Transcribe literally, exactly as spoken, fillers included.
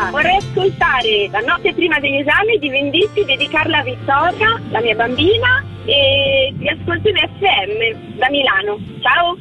Allora, vorrei ascoltare La notte prima degli esami di Venditti, dedicarla a Vittoria, la mia bambina, e vi ascolto in F M da Milano. Ciao!